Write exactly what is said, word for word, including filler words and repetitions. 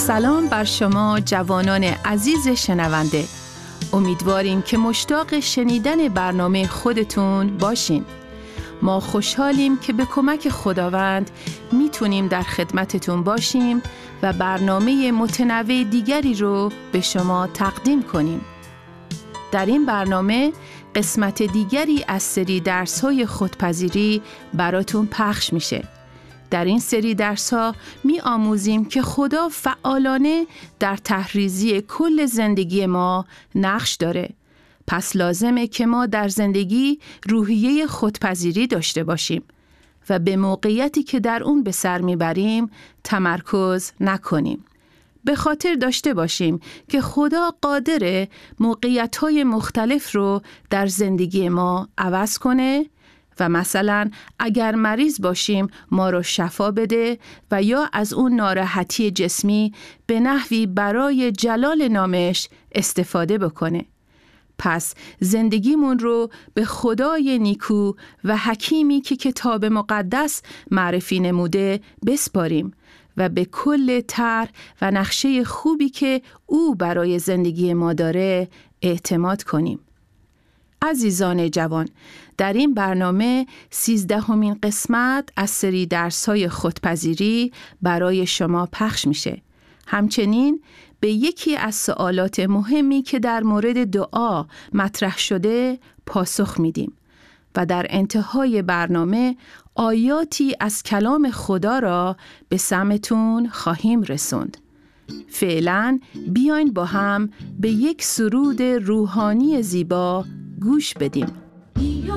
سلام بر شما جوانان عزیز شنونده. امیدواریم که مشتاق شنیدن برنامه خودتون باشین. ما خوشحالیم که به کمک خداوند میتونیم در خدمتتون باشیم و برنامه متنوع دیگری رو به شما تقدیم کنیم. در این برنامه قسمت دیگری از سری درس‌های خودپذیری براتون پخش میشه. در این سری درس‌ها می آموزیم که خدا فعالانه در تحریزی کل زندگی ما نقش داره. پس لازمه که ما در زندگی روحیه خودپذیری داشته باشیم و به موقعیتی که در اون به سر میبریم تمرکز نکنیم. به خاطر داشته باشیم که خدا قادره موقعیت‌های مختلف رو در زندگی ما عوض کنه و مثلا اگر مریض باشیم ما رو شفا بده و یا از اون ناراحتی جسمی به نحوی برای جلال نامش استفاده بکنه. پس زندگیمون رو به خدای نیکو و حکیمی که کتاب مقدس معرفی نموده بسپاریم و به کل طرح و نقشه خوبی که او برای زندگی ما داره اعتماد کنیم. عزیزان جوان، در این برنامه سیزدهمین قسمت از سری درس‌های خودپذیری برای شما پخش میشه. همچنین به یکی از سوالات مهمی که در مورد دعا مطرح شده پاسخ میدیم و در انتهای برنامه آیاتی از کلام خدا را به سمعتون خواهیم رسوند. فعلاً بیاین با هم به یک سرود روحانی زیبا گوش بدیم.